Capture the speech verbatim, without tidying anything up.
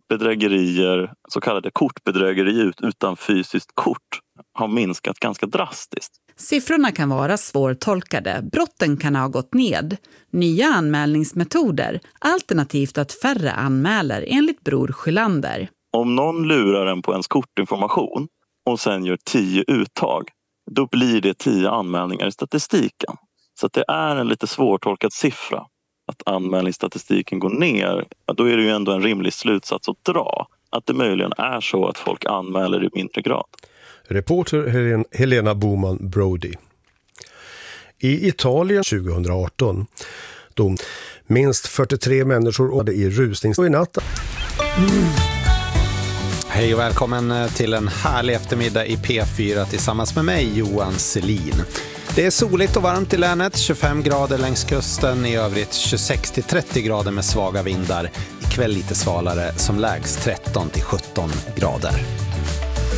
bedrägerier, så kallade kortbedrägerier utan fysiskt kort har minskat ganska drastiskt. Siffrorna kan vara svårtolkade, brotten kan ha gått ned, nya anmälningsmetoder, alternativt att färre anmäler enligt Bror Skylander. Om någon lurar en på ens kortinformation och sen gör tio uttag, då blir det tio anmälningar i statistiken. Så att det är en lite svårtolkad siffra. Att anmälningsstatistiken går ner, då är det ju ändå en rimlig slutsats att dra. Att det möjligen är så att folk anmäler i mindre grad. Reporter Helena Boman Brody. I Italien tjugohundraarton dom minst fyrtiotre människor i rusning i natt. Mm. Hej och välkommen till en härlig eftermiddag i P fyra tillsammans med mig, Johan Selin. Det är soligt och varmt i länet, tjugofem grader längs kusten, i övrigt tjugosex till trettio grader med svaga vindar. Ikväll lite svalare, som lägst tretton till sjutton grader.